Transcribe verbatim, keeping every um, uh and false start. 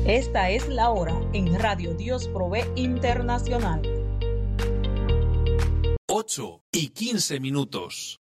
Esta es la hora en Radio Dios Provee Internacional. ocho y quince minutos.